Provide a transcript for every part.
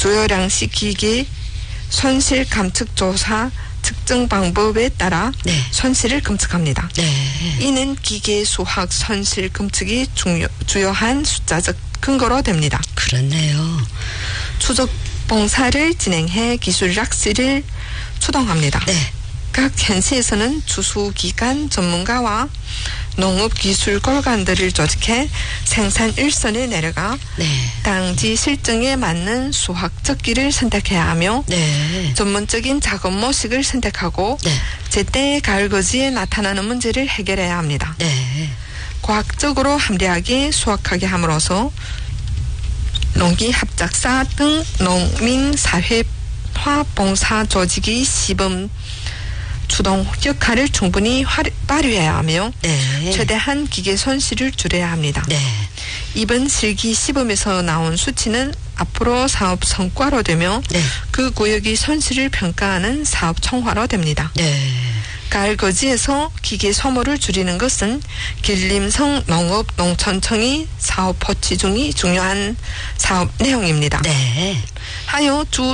조혈양식 기계 손실 감측 조사 측정 방법에 따라 네. 손실을 검측합니다. 네. 이는 기계 수학 손실 검측이 주요한 숫자적 근거로 됩니다. 그렇네요. 추적 봉사를 진행해 기술 락시를 추동합니다. 네. 각 현시에서는 주수기관 전문가와 농업기술골간들을 조직해 생산 일선에 내려가 네. 당지 실정에 맞는 수학적 길을 선택해야 하며 네. 전문적인 작업 모식을 선택하고 네. 제때 가을거지에 나타나는 문제를 해결해야 합니다. 네. 과학적으로 합리하게 수학하게 함으로써 농기합작사 등 농민사회화 봉사조직의 시범 주동 역할을 충분히 발휘해야 하며 네. 최대한 기계 손실을 줄여야 합니다. 네. 이번 실기 시범에서 나온 수치는 앞으로 사업 성과로 되며 네. 그 구역의 손실을 평가하는 사업 총화로 됩니다. 네. 가을거지에서 기계 소모를 줄이는 것은 길림성 농업농촌청이 사업 포치 중이 중요한 사업 내용입니다. 네. 하여 주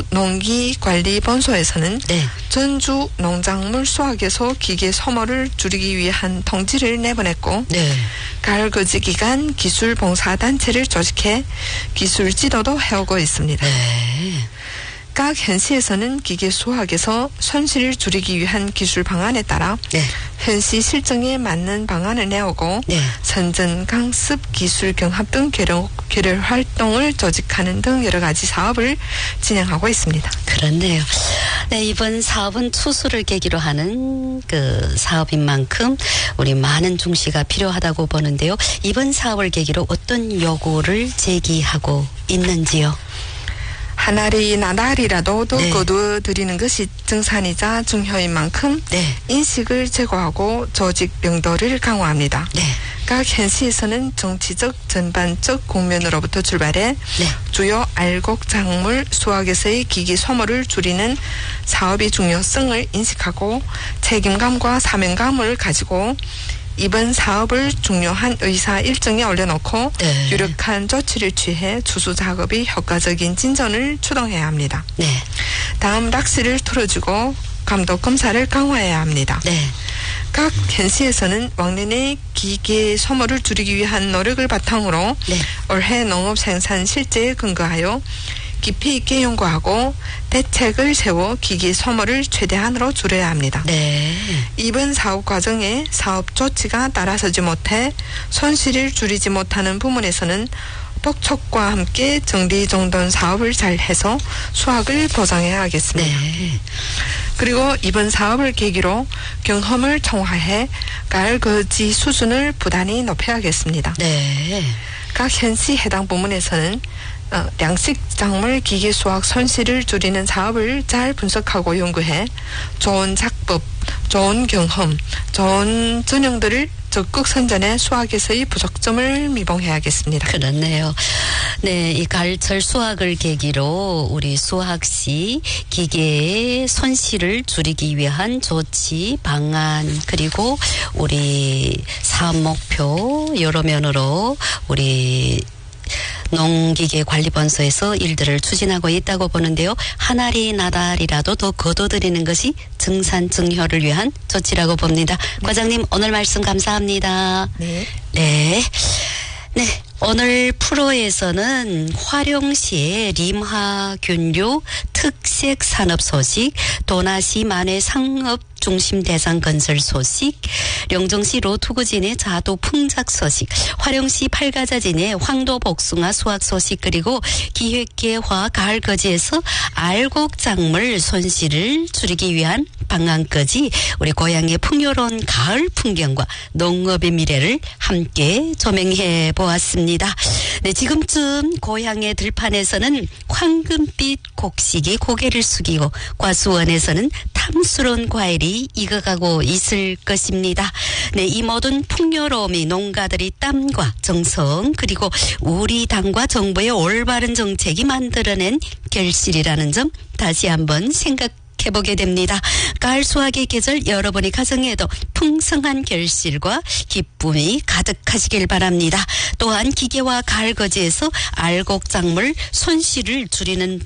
농기관리본소에서는 네. 전주 농작물 수확에서 기계 소모를 줄이기 위한 통지를 내보냈고 네. 가을거지 기간 기술봉사단체를 조직해 기술 지도도 해오고 있습니다. 네. 각 현시에서는 기계 수학에서 손실을 줄이기 위한 기술 방안에 따라 네. 현시 실정에 맞는 방안을 내오고 네. 선전 강습 기술 경합 등 결혈 활동을 조직하는 등 여러 가지 사업을 진행하고 있습니다. 그렇네요. 네, 이번 사업은 추수를 계기로 하는 그 사업인 만큼 우리 많은 중시가 필요하다고 보는데요. 이번 사업을 계기로 어떤 요구를 제기하고 있는지요? 한 알이 나날이라도 더 네. 거두어드리는 것이 증산이자 중요인 만큼 네. 인식을 제고하고 조직 명도를 강화합니다. 네. 각 현시에서는 정치적 전반적 국면으로부터 출발해 네. 주요 알곡 작물 수확에서의 기기 소모를 줄이는 사업의 중요성을 인식하고 책임감과 사명감을 가지고 이번 사업을 중요한 의사 일정에 올려놓고 네. 유력한 조치를 취해 추수 작업이 효과적인 진전을 추동해야 합니다. 네. 다음 락시를 틀어주고 감독 검사를 강화해야 합니다. 네. 각 현시에서는 왕년의 기계 소모를 줄이기 위한 노력을 바탕으로 네. 올해 농업 생산 실제에 근거하여 깊이 있게 연구하고 대책을 세워 기계 소모를 최대한으로 줄여야 합니다. 네. 이번 사업 과정에 사업 조치가 따라서지 못해 손실을 줄이지 못하는 부문에서는督促과 함께 정리정돈 사업을 잘 해서 수확을 보장해야 하겠습니다. 네. 그리고 이번 사업을 계기로 경험을 총화해 가을거지 수준을 부단히 높여야겠습니다. 네. 각 현시 해당 부문에서는 양식 작물 기계 수확 손실을 줄이는 사업을 잘 분석하고 연구해 좋은 작법, 좋은 경험, 좋은 전형들을 적극 선전해 수학에서의 부족점을 미봉해야겠습니다. 그렇네요. 네, 이 가을철 수확을 계기로 우리 수학시 기계의 손실을 줄이기 위한 조치, 방안, 그리고 우리 사업 목표 여러 면으로 우리 농기계관리본소에서 일들을 추진하고 있다고 보는데요. 한 알이 나달이라도 더 거둬들이는 것이 증산증효를 위한 조치라고 봅니다. 네. 과장님 오늘 말씀 감사합니다. 네. 네. 네. 오늘 프로에서는 화령시의 림화균류 특색 산업 소식, 도나시 만해 상업 중심 대상 건설 소식, 영정시 로투구진의 자도 풍작 소식, 화령시 팔가자진의 황도 복숭아 수확 소식, 그리고 기획개화 가을거지에서 알곡 작물 손실을 줄이기 위한 방안까지 우리 고향의 풍요로운 가을 풍경과 농업의 미래를 함께 조명해 보았습니다. 네, 지금쯤 고향의 들판에서는 황금빛 곡식이 고개를 숙이고 과수원에서는 탐스러운 과일이 익어가고 있을 것입니다. 네, 이 모든 풍요로움이 농가들이 땀과 정성 그리고 우리 당과 정부의 올바른 정책이 만들어낸 결실이라는 점 다시 한번 생각해보게 됩니다. 가을 수확의 계절 여러분의 가정에도 풍성한 결실과 기쁨이 가득하시길 바랍니다. 또한 기계와 가을거지에서 알곡작물 손실을 줄이는